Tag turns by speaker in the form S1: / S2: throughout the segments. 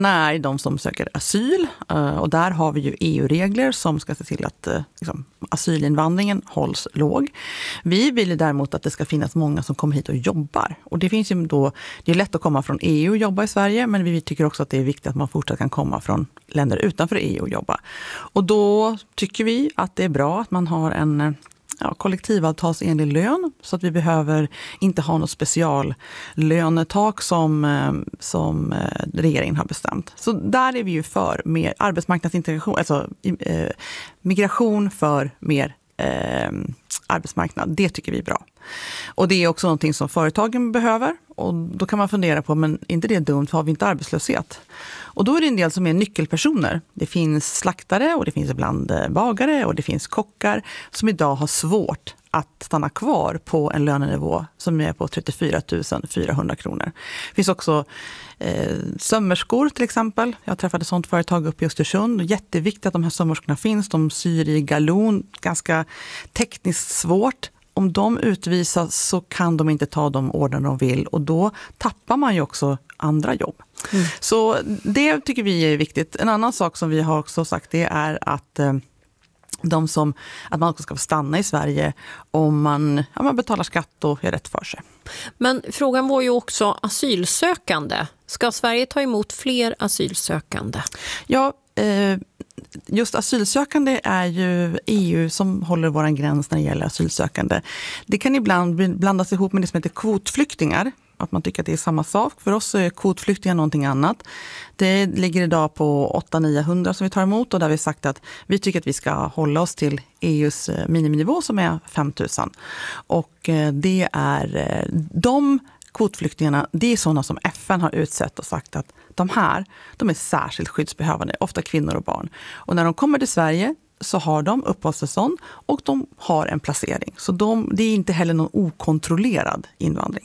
S1: är de som söker asyl och där har vi ju EU-regler som ska se till att asylinvandringen hålls låg. Vi vill ju däremot att det ska finnas många som kommer hit och jobbar. Och det finns ju då, det är lätt att komma från EU och jobba i Sverige, men vi tycker också att det är viktigt att man fortsatt kan komma från länder utanför EU och jobba. Och då tycker vi att det är bra att man har en kollektivavtalsenlig lön, så att vi behöver inte ha något speciallönetak som regeringen har bestämt. Så där är vi ju för mer arbetsmarknadsintegration, alltså migration för mer arbetsmarknad. Det tycker vi är bra. Och det är också någonting som företagen behöver, och då kan man fundera på, men inte det är dumt, har vi inte arbetslöshet? Och då är det en del som är nyckelpersoner. Det finns slaktare och det finns ibland bagare och det finns kockar som idag har svårt att stanna kvar på en lönenivå som är på 34 400 kronor. Det finns också sömmerskor till exempel. Jag träffade ett sånt företag uppe i Östersund. Jätteviktigt att de här sömmerskorna finns. De syr i galon, ganska tekniskt svårt. Om de utvisas så kan de inte ta de order de vill, och då tappar man ju också andra jobb. Så det tycker vi är viktigt. En annan sak som vi har också sagt, det är att att man också ska få stanna i Sverige om man betalar skatt och gör rätt för sig.
S2: Men frågan var ju också asylsökande. Ska Sverige ta emot fler asylsökande?
S1: Ja, just asylsökande är ju EU som håller våran gräns när det gäller asylsökande. Det kan ibland blandas ihop med det som heter kvotflyktingar. Att man tycker att det är samma sak. För oss är kvotflyktingar någonting annat. Det ligger idag på 800-900 som vi tar emot, och där har vi sagt att vi tycker att vi ska hålla oss till EUs miniminivå som är 5 000. Och det är de kvotflyktingarna, det är sådana som FN har utsett och sagt att de är särskilt skyddsbehövande, ofta kvinnor och barn. Och när de kommer till Sverige så har de uppehållstillstånd och de har en placering. Så det är inte heller någon okontrollerad invandring.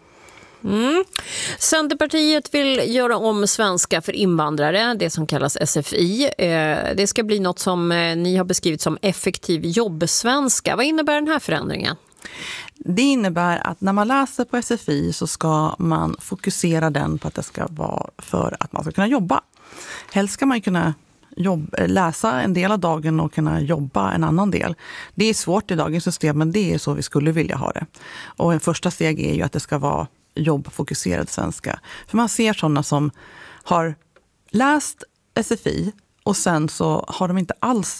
S2: Centerpartiet vill göra om svenska för invandrare, det som kallas SFI. Det ska bli något som ni har beskrivit som effektiv jobbsvenska. Vad innebär den här förändringen?
S1: Det innebär att när man läser på SFI så ska man fokusera den på att det ska vara för att man ska kunna jobba. Helst ska man kunna läsa en del av dagen och kunna jobba en annan del. Det är svårt i dagens system, men det är så vi skulle vilja ha det. Och en första steg är ju att det ska vara jobbfokuserad svenska. För man ser sådana som har läst SFI och sen så har de inte alls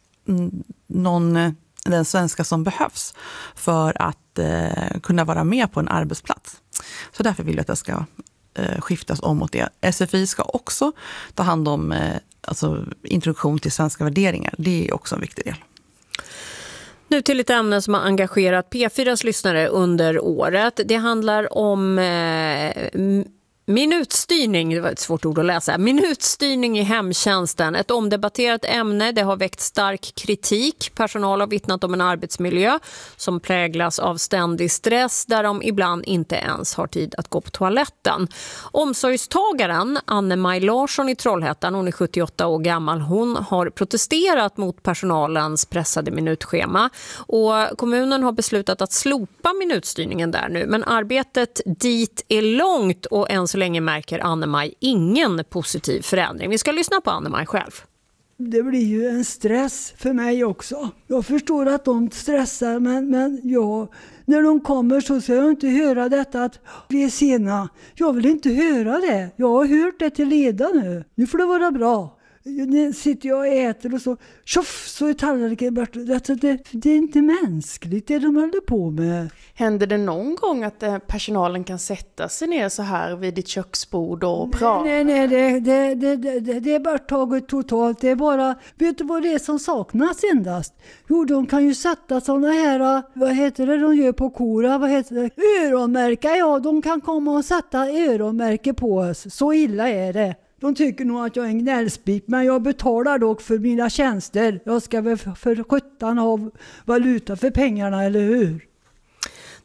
S1: den svenska som behövs för att kunna vara med på en arbetsplats. Så därför vill jag att det ska skiftas om mot det. SFI ska också ta hand om introduktion till svenska värderingar. Det är också en viktig del.
S2: Nu till ett ämne som har engagerat P4s lyssnare under året. Det handlar om minutstyrning, det var ett svårt ord att läsa. Minutstyrning i hemtjänsten, ett omdebatterat ämne. Det har väckt stark kritik. Personal har vittnat om en arbetsmiljö som präglas av ständig stress, där de ibland inte ens har tid att gå på toaletten. Omsorgstagaren Anne-Maj Larsson i Trollhättan, hon är 78 år gammal, hon har protesterat mot personalens pressade minutschema. Och kommunen har beslutat att slopa minutstyrningen där nu. Men arbetet dit är långt, och än så länge märker Anne-Maj ingen positiv förändring. Vi ska lyssna på Anne-Maj själv.
S3: Det blir ju en stress för mig också. Jag förstår att de stressar, men när de kommer så ska jag inte höra detta att vi är sena. Jag vill inte höra det. Jag har hört det till leda nu. Nu får det vara bra. Nu sitter jag och äter och så tjoff, så är tallriken bort. Det är inte mänskligt det de håller på med.
S4: Händer det någon gång att personalen kan sätta sig ner så här vid ditt köksbord och prata?
S3: Nej, det är bara taget totalt. Det är bara, vet du vad det är som saknas endast? Jo, de kan ju sätta sådana här, vad heter det de gör på kora, vad heter det? Öronmärka, ja, de kan komma och sätta öronmärke på oss. Så illa är det. De tycker nog att jag är en gnällspik, men jag betalar dock för mina tjänster. Jag ska väl för 17 ha valuta för pengarna, eller hur?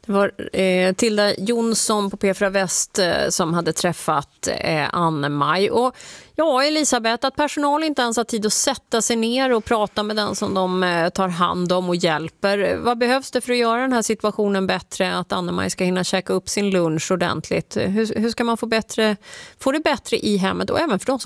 S2: Det var Tilda Jonsson på P4 Väst som hade träffat Anne-Maj. Och ja, Elisabeth, att personal inte ens har tid att sätta sig ner och prata med den som de tar hand om och hjälper. Vad behövs det för att göra den här situationen bättre? Att Anne-Maj ska hinna käka upp sin lunch ordentligt. Hur ska man få det bättre i hemmet och även för de som